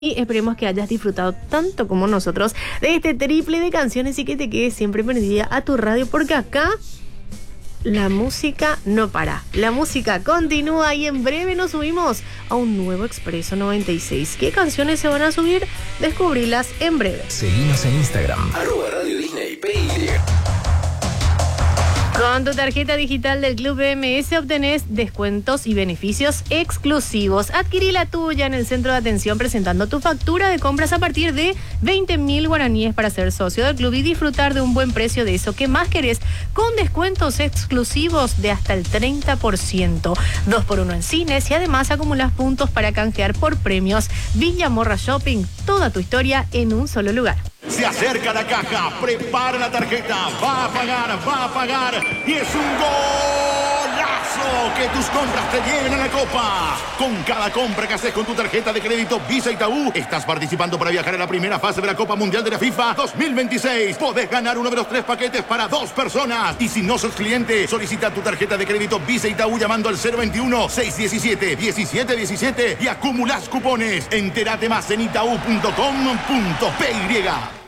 Y esperemos que hayas disfrutado tanto como nosotros de este triple de canciones y que te quedes siempre prendida a tu radio, porque acá la música no para. La música continúa y en breve nos subimos a un nuevo Expreso 96. ¿Qué canciones se van a subir? Descubrilas en breve. Seguinos en Instagram, @Radio Disney PY. Con tu tarjeta digital del Club BMS obtenés descuentos y beneficios exclusivos. Adquirí la tuya en el centro de atención presentando tu factura de compras a partir de 20.000 guaraníes para ser socio del club y disfrutar de un buen precio de eso que más querés, con descuentos exclusivos de hasta el 30%. 2x1 en cines y además acumulas puntos para canjear por premios. Villa Morra Shopping, toda tu historia en un solo lugar. Se acerca la caja, prepara la tarjeta, va a pagar y es un golazo que tus compras te lleven a la copa. Con cada compra que haces con tu tarjeta de crédito Visa Itaú, estás participando para viajar a la primera fase de la Copa Mundial de la FIFA 2026. Podés ganar uno de los 3 paquetes para 2 personas. Y si no sos cliente, solicita tu tarjeta de crédito Visa Itaú llamando al 021-617-1717 y acumulás cupones. Entérate más en itaú.com.py.